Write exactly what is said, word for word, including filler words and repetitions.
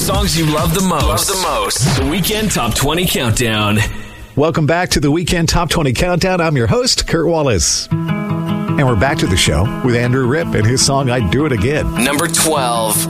songs you love the most. Love the most. The Weekend Top twenty Countdown. Welcome back to the Weekend Top twenty Countdown. I'm your host, Kurt Wallace. And we're back to the show with Andrew Ripp and his song, I'd Do It Again. Number twelve.